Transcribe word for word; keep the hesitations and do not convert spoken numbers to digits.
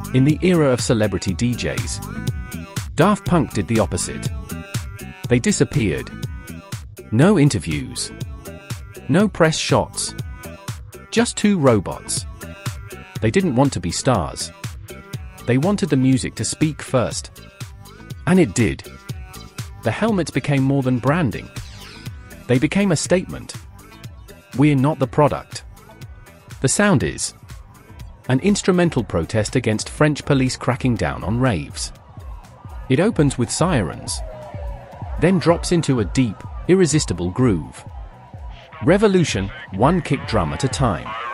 In the era of celebrity D Js, Daft Punk did the opposite. They disappeared. No interviews. No press shots. Just two robots. They didn't want to be stars. They wanted the music to speak first. And it did. The helmets became more than branding. They became a statement. We're not the product. The sound is an instrumental protest against French police cracking down on raves. It opens with sirens, then drops into a deep, irresistible groove. Revolution, one kick drum at a time.